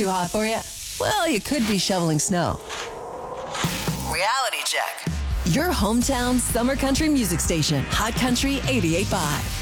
too hot for you? Well, you could be shoveling snow. Reality check. Your hometown summer country music station, Hot Country 88.5.